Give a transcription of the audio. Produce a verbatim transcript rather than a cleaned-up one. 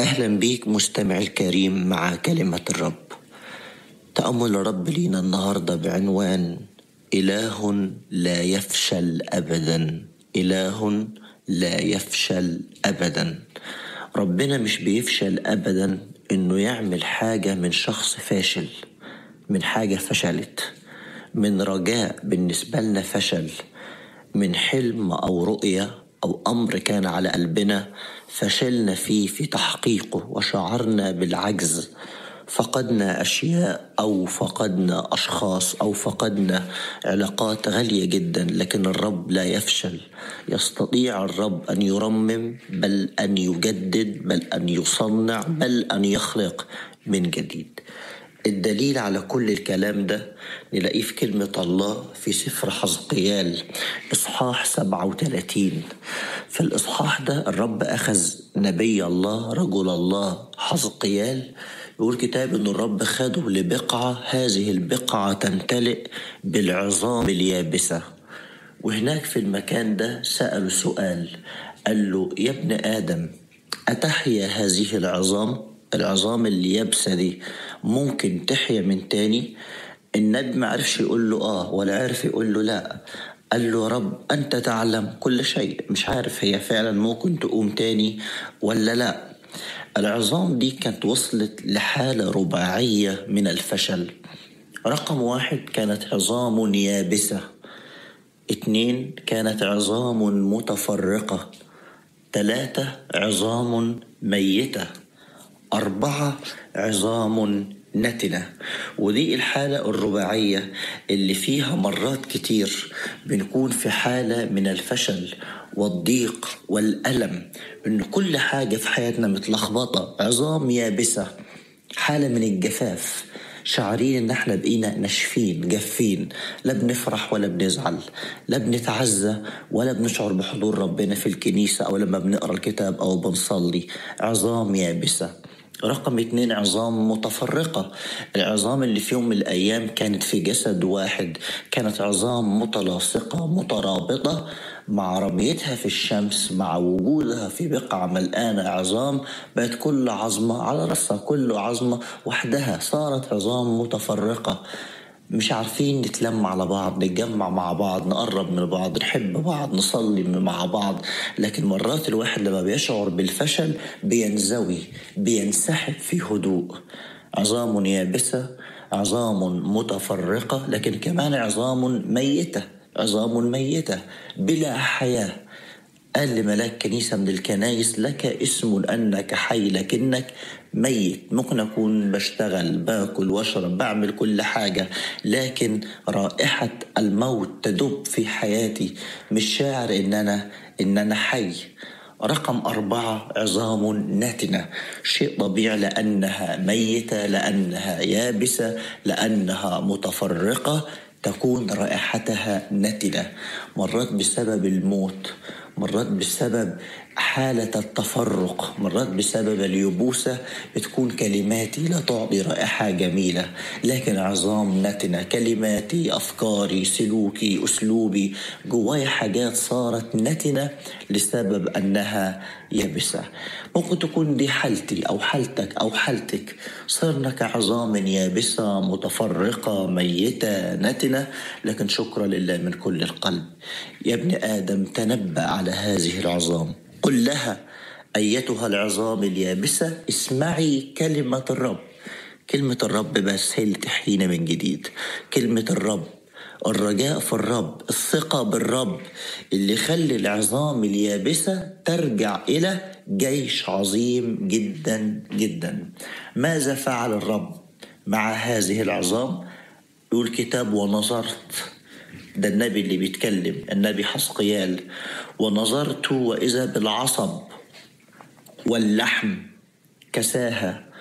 أهلا بيك مستمع الكريم مع كلمة الرب. تأمل الرب لينا النهاردة بعنوان إله لا يفشل أبدا. إله لا يفشل أبدا. ربنا مش بيفشل أبدا إنه يعمل حاجة من شخص فاشل، من حاجة فشلت، من رجاء بالنسبة لنا فشل، من حلم أو رؤية أو أمر كان على قلبنا فشلنا فيه في تحقيقه وشعرنا بالعجز، فقدنا أشياء أو فقدنا أشخاص أو فقدنا علاقات غالية جدا. لكن الرب لا يفشل. يستطيع الرب أن يرمم، بل أن يجدد، بل أن يصنع، بل أن يخلق من جديد. الدليل على كل الكلام ده نلاقيه في كلمة الله في سفر حزقيال إصحاح سبعة وثلاثين. في الإصحاح ده الرب أخذ نبي الله رجل الله حزقيال، يقول كتاب إن الرب خده لبقعة، هذه البقعة تمتلئ بالعظام اليابسة. وهناك في المكان ده سأله سؤال، قال له يا ابن آدم أتحيا هذه العظام؟ العظام اللي يابسة دي ممكن تحيا من تاني؟ النبي ما عرفش يقول له آه ولا عرف يقول له لا. قال له رب أنت تعلم كل شيء، مش عارف هي فعلا ممكن تقوم تاني ولا لا. العظام دي كانت وصلت لحالة رباعية من الفشل. رقم واحد كانت عظام يابسة، اتنين كانت عظام متفرقة، ثلاثة عظام ميتة، أربعة عظام نتنة. ودي الحالة الرباعية اللي فيها مرات كتير بنكون في حالة من الفشل والضيق والألم، إن كل حاجة في حياتنا متلخبطة. عظام يابسة، حالة من الجفاف، شعرين ان احنا بقينا ناشفين جافين، لا بنفرح ولا بنزعل، لا بنتعزى ولا بنشعر بحضور ربنا في الكنيسة او لما بنقرأ الكتاب او بنصلي. عظام يابسة. رقم اتنين عظام متفرقة، العظام اللي في يوم من الأيام كانت في جسد واحد، كانت عظام متلاصقة مترابطة مع رميتها في الشمس، مع وجودها في بقعة ملقانة عظام، بقت كل عظمة على رأسها، كل عظمة وحدها صارت عظام متفرقة. مش عارفين نتلم على بعض، نتجمع مع بعض، نقرب من بعض، نحب بعض، نصلي مع بعض. لكن مرات الواحد لما بيشعر بالفشل بينزوي، بينسحب في هدوء. عظام يابسة، عظام متفرقة، لكن كمان عظام ميتة، عظام ميتة بلا حياة. قال لملاك كنيسة من الكنايس لك اسم أنك حي لكنك ميت. ممكن أكون بشتغل باكل واشرب بعمل كل حاجة، لكن رائحة الموت تدب في حياتي، مش شاعر إن أنا, إن أنا حي. رقم أربعة عظام ناتنة، شيء طبيعي لأنها ميتة، لأنها يابسة، لأنها متفرقة تكون رائحتها نتنة، مرات بسبب الموت، مرات بسبب حالة التفرق، مرات بسبب اليبوسة بتكون كلماتي لا تعطي رائحة جميلة. لكن عظام نتنة، كلماتي، أفكاري، سلوكي، أسلوبي، جواي حاجات صارت نتنة لسبب أنها يابسة. ممكن تكون دي حالتي أو حالتك أو حالتك، صرنا كعظام يابسة متفرقة ميتة نتنة. لكن شكرا لله من كل القلب. يا ابن آدم تنبأ على هذه العظام، قل لها أيتها العظام اليابسة اسمعي كلمة الرب. كلمة الرب بس هي اللي تحيينا من جديد. كلمة الرب، الرجاء في الرب، الثقة بالرب اللي خلي العظام اليابسة ترجع إلى جيش عظيم جدا جدا. ماذا فعل الرب مع هذه العظام؟ يقول كتاب ونظرت، ده النبي اللي بيتكلم، النبي حزقيال، ونظرت وإذا بالعصب واللحم كساها